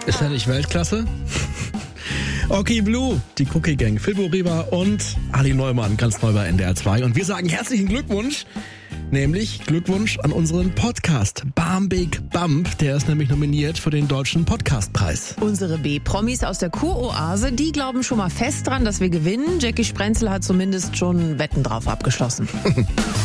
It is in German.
Ist ja nicht Weltklasse? Okay Blue, die Cookie Gang, Filbo Riva und Ali Neumann, ganz neu bei NDR 2. Und wir sagen herzlichen Glückwunsch, nämlich Glückwunsch an unseren Podcast Bam Big Bump. Der ist nämlich nominiert für den Deutschen Podcastpreis. Unsere B-Promis aus der Kuroase, die glauben schon mal fest dran, dass wir gewinnen. Jackie Sprenzel hat zumindest schon Wetten drauf abgeschlossen.